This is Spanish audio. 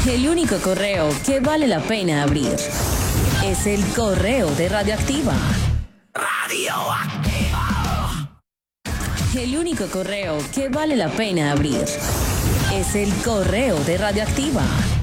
El único correo que vale la pena abrir es el correo de Radioactiva. Radioactiva. El único correo que vale la pena abrir es el correo de Radioactiva.